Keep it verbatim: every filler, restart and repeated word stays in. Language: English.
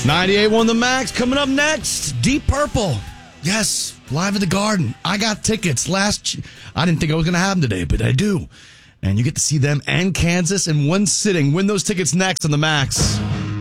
ninety-eight point one The Max coming up next. Deep Purple. Yes, live at the Garden. I got tickets last. I didn't think I was going to have them today, but I do. And you get to see them and Kansas in one sitting. Win those tickets next on The Max.